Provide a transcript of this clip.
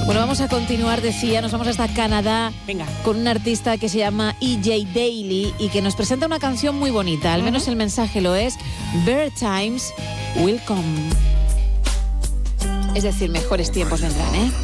Bueno, vamos a continuar, decía, nos vamos hasta Canadá. Venga. Con un artista que se llama E.J. Daily y que nos presenta una canción muy bonita, al menos el mensaje lo es: Better times will come. Es decir, mejores tiempos vendrán, ¿eh?